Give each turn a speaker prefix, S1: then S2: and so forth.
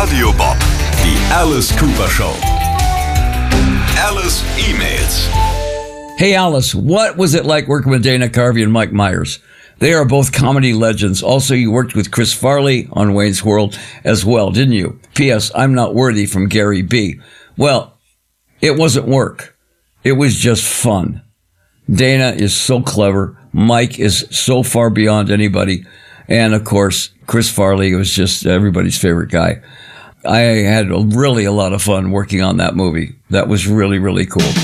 S1: Radio Bob, die Alice Cooper Show. Alice emails.
S2: Hey Alice, what was it like working with Dana Carvey and Mike Myers? They are both comedy legends. Also, you worked with Chris Farley on Wayne's World as well, didn't you? P.S. I'm not worthy from Gary B. Well, it wasn't work. It was just fun. Dana is so clever. Mike is so far beyond anybody. And of course, Chris Farley was just everybody's favorite guy. I had really a lot of fun working on that movie. That was really, really cool.